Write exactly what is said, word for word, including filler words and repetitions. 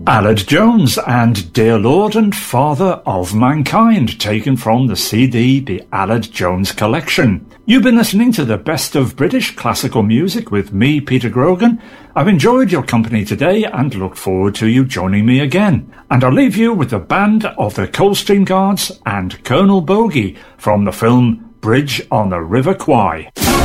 Aled Jones and Dear Lord and Father of Mankind, taken from the C D The Aled Jones Collection. You've been listening to the best of British classical music with me, Peter Grogan. I've enjoyed your company today and look forward to you joining me again. And I'll leave you with the band of the Coldstream Guards and Colonel Bogey from the film Bridge on the River Kwai.